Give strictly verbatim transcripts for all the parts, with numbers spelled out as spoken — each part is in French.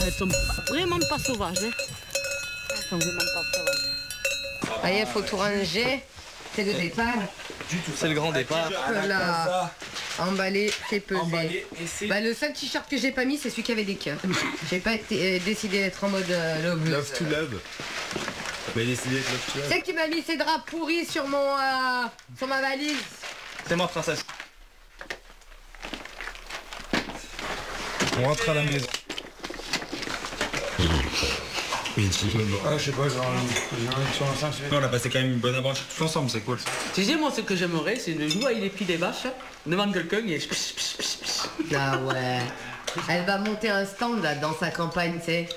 Elles sont vraiment pas sauvages. Hein. Elles sont vraiment pas sauvages. Allez, il faut tout ranger. C'est le départ. C'est le grand départ. Voilà. Emballé, c'est pesé. Emballé, et c'est- Bah, le seul t-shirt que j'ai pas mis, c'est celui qui avait des cœurs. J'ai pas été, euh, décidé d'être en mode euh, love. Love to love. Mais décidé d'être love to Tu love. sais que tu m'as mis ces draps pourris sur mon, euh, sur ma valise. C'est moi, princesse. On rentre à la maison. Ah, je sais pas, genre, sur un cinq, On a passé quand même une bonne aventure tous ensemble, c'est cool. Tu sais, moi, ce que j'aimerais, c'est de jouer avec les pieds des vaches devant quelqu'un et... Ah ouais. Elle va monter un stand là dans sa campagne, tu sais.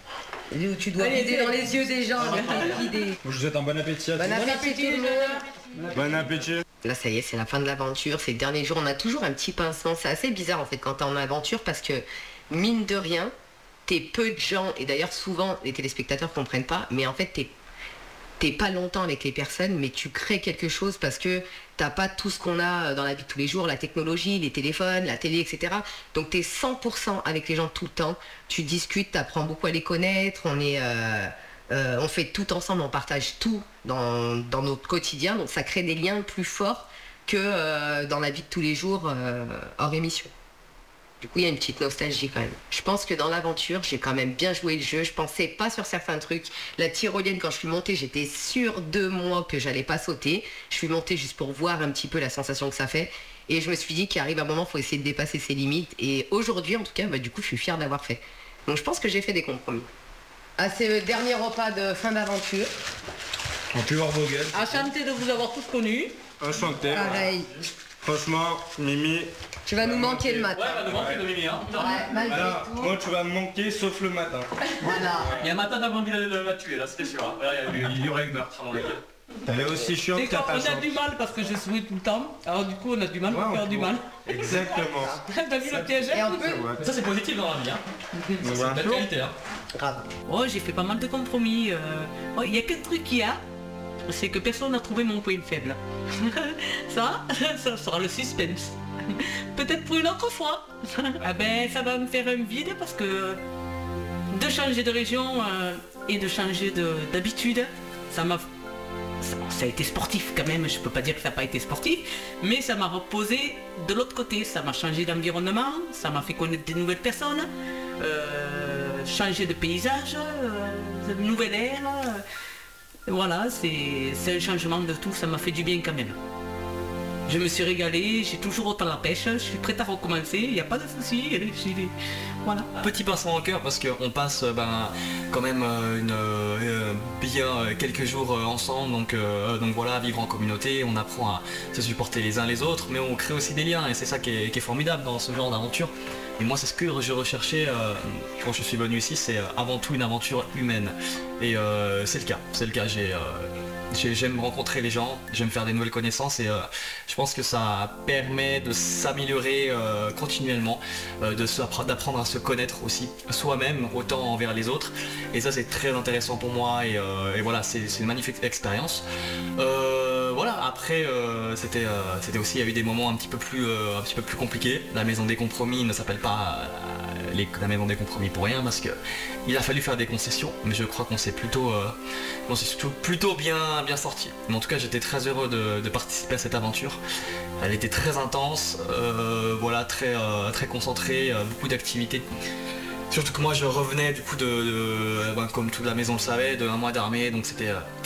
Où tu dois Allez, vider allez. dans les yeux des gens. Vider. Je vous souhaite un bon appétit à tous. Bon appétit tout le monde. Bon appétit. Là, ça y est, c'est la fin de l'aventure. C'est le dernier jour. On a toujours un petit pincement. C'est assez bizarre en fait quand t'es en aventure parce que mine de rien, t'es peu de gens et d'ailleurs souvent les téléspectateurs comprennent pas. Mais en fait, t'es t'es pas longtemps avec les personnes, mais tu crées quelque chose parce que t'as pas tout ce qu'on a dans la vie de tous les jours, la technologie, les téléphones, la télé, et cetera. Donc t'es cent pour cent avec les gens tout le temps. Tu discutes, t'apprends beaucoup à les connaître. On est euh, euh, on fait tout ensemble, on partage tout dans, dans notre quotidien. Donc ça crée des liens plus forts que euh, dans la vie de tous les jours euh, hors émission. Du coup, il y a une petite nostalgie quand même. Je pense que dans l'aventure, j'ai quand même bien joué le jeu. Je pensais pas sur certains trucs. La tyrolienne, quand je suis montée, j'étais sûre de moi que j'allais pas sauter. Je suis montée juste pour voir un petit peu la sensation que ça fait. Et je me suis dit qu'il arrive un moment, il faut essayer de dépasser ses limites. Et aujourd'hui, en tout cas, bah, du coup, je suis fière d'avoir fait. Donc je pense que j'ai fait des compromis. Ah, c'est le dernier repas de fin d'aventure. En plus hors vos gueules. Enchanté de vous avoir tous connus. Enchanté. Pareil. Franchement, Mimi. Tu vas nous manquer le matin. Ouais, va nous manquer de Mimi, hein. Ouais, malgré Alors, tout. moi tu vas me manquer sauf le matin. Voilà. Il y a un matin d'avant envie de la tuer, là, c'était sûr. Hein. Il y a eu- il y aurait une meurtre dans les gars. Elle est aussi chiante Et qu'à quand ta on a chance. du mal parce que je souris tout le temps, alors du coup on a du mal Ouais, pour on faire du peut- mal. Exactement. T'as vu le piège? Et on peut. Ça, c'est positif dans la vie, hein. C'est Voilà. une belle qualité, hein. Grave. Oh, j'ai fait pas mal de compromis. euh. Oh, il y a qu'un truc qu'il y a, c'est que personne n'a trouvé mon point faible. Ça, ça sera le suspense. Peut-être pour une autre fois. Ah ben, ça va me faire un vide parce que de changer de région euh, et de changer de- d'habitude, ça m'a... Ça, ça a été sportif quand même, je peux pas dire que ça n'a pas été sportif, mais ça m'a reposé de l'autre côté, ça m'a changé d'environnement, ça m'a fait connaître des nouvelles personnes, euh, changer de paysage, euh, de nouvelle ère, euh, voilà, c'est c'est un changement de tout, ça m'a fait du bien quand même. Je me suis régalé, j'ai toujours autant la pêche, je suis prête à recommencer, il n'y a pas de souci, j'ai- voilà. Petit pincement au cœur parce qu'on passe euh, ben, quand même euh, une, euh, bien euh, quelques jours euh, ensemble, donc, euh, donc voilà, vivre en communauté, on apprend à se supporter les uns les autres, mais on crée aussi des liens et c'est ça qui est, qui est formidable dans ce genre d'aventure. Et moi c'est ce que je recherchais euh, quand je suis venu ici, c'est euh, avant tout une aventure humaine. Et euh, c'est le cas, c'est le cas, j'ai... euh, J'ai- J'aime rencontrer les gens, j'aime faire des nouvelles connaissances et euh, je pense que ça permet de s'améliorer euh, continuellement, euh, de se- d'apprendre à se connaître aussi soi-même autant envers les autres. Et ça c'est très intéressant pour moi et, euh, et voilà, c'est c'est une magnifique expérience. Euh, voilà, après euh, c'était euh, c'était aussi, il y a eu des moments un petit peu plus, euh, un petit peu plus compliqués. La maison des compromis ne s'appelle pas euh, les- la maison des compromis pour rien parce que il a fallu faire des concessions, mais je crois qu'on s'est plutôt, euh, on s'est plutôt, plutôt bien, bien sorti. Mais en tout cas, j'étais très heureux de, de participer à cette aventure. Elle était très intense, euh, voilà, très, euh, très concentrée, euh, beaucoup d'activités. Surtout que moi, je revenais du coup de, de- ben, comme toute la maison le savait, de un mois d'armée, donc c'était, euh,